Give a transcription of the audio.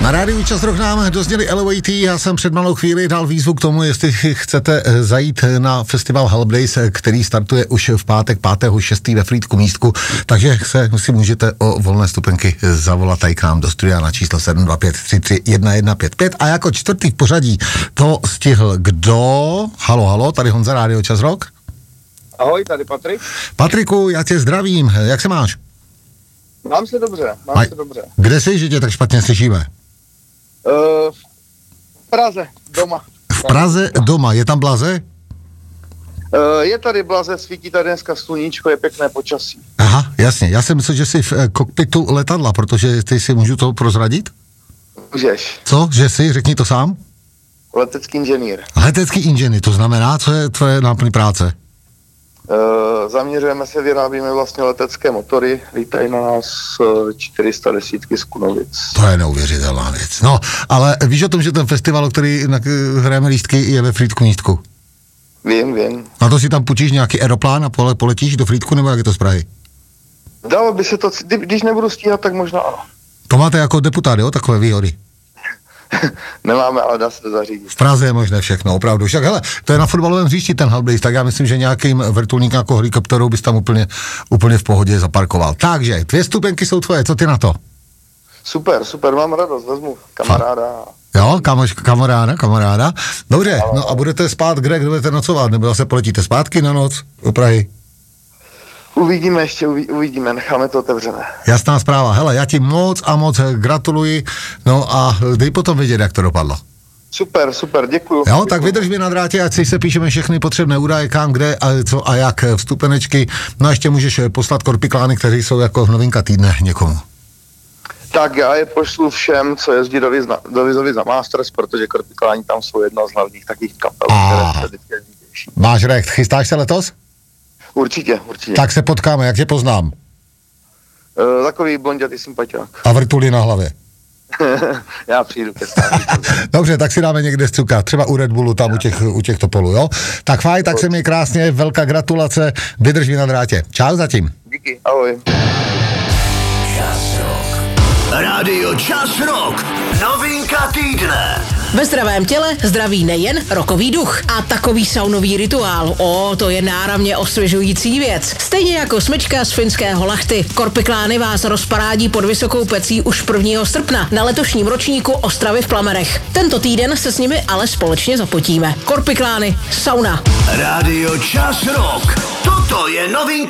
Na rádiu Čas Rock nám dozněli LOAT, já jsem před malou chvíli dal výzvu k tomu, jestli chcete zajít na festival Helpdays, který startuje už v pátek 5.6. ve Frýdku Místku, takže si můžete o volné stupenky zavolat tady k nám do studia na číslo 725331155 a jako čtvrtý v pořadí to stihl kdo? Halo, tady Honza, rádio Čas Rock. Ahoj, tady Patrik. Patriku, já tě zdravím, jak se máš? Mám se dobře. Kde jsi, že tě tak špatně slyšíme? V Praze, doma. V Praze doma, je tam Blaze? Je tady Blaze, svítí tady dneska sluníčko, je pěkné počasí. Aha, jasně, já jsem myslel, že jsi v kokpitu letadla, protože ty si můžu to prozradit? Můžeš. Co, že jsi, řekni to sám? Letecký inženýr. Letecký inženýr, to znamená, co je tvoje náplň práce? Zaměřujeme se, vyrábíme vlastně letecké motory, lítají na nás 410 z Kunovic. To je neuvěřitelná věc. No, ale víš o tom, že ten festival, který hrajeme lístky, je ve Frýdku Místku? Vím. Na to si tam půjčíš nějaký aeroplán a poletíš do Frýdku, nebo jak je to z Prahy? Dalo by se to, když nebudu stíhat, tak možná ano. To máte jako deputát, jo, takové výhody? Nemáme, ale dá se to zařídit. V Praze je možné všechno, opravdu. Však hele, to je na fotbalovém hřišti ten Helpdays, tak já myslím, že nějakým vrtulníkem jako helikopterou bys tam úplně v pohodě zaparkoval. Takže, 2 stupenky jsou tvoje, co ty na to? Super, mám radost, vezmu kamaráda. Jo, kamaráda. Dobře, no a budete spát kde budete nocovat, nebo zase poletíte zpátky na noc do Prahy? Uvidíme, necháme to otevřené. Jasná zpráva, hele, já ti moc gratuluji, no a dej potom vědět, jak to dopadlo. Super, děkuju. Jo, tak vydrž mi na drátě, ať si se píšeme všechny potřebné údaje, kam, kde, a co a jak, vstupenečky, no a ještě můžeš poslat korpiklány, kteří jsou jako novinka týdne někomu. Tak já je pošlu všem, co jezdí do Vizovic za Masters, protože korpikláni tam jsou jedna z hlavních takých kapel, které se vždycky těší. Máš recht, chystáš se letos? Určitě. Tak se potkáme, jak tě poznám? Takový blondětý sympatiák. A vrtuli na hlavě. Já přijdu ke stáří. Dobře, tak si dáme někde zcukat, třeba u Red Bullu, tam u těch topolů, jo? Tak fajn, tak se mi krásně, velká gratulace, vydrž mi na drátě. Čau zatím. Díky, ahoj. Čas Rock. Rádio Čas Rock. Novinka týdne. Ve zdravém těle zdraví nejen rokový duch. A takový saunový rituál, to je náramně osvěžující věc. Stejně jako smyčka z finského Lahty. Korpiklány vás rozparádí pod vysokou pecí už 1. srpna na letošním ročníku Ostravy v Plamerech. Tento týden se s nimi ale společně zapotíme. Korpiklány, sauna. Rádio Čas Rock. Toto je novinka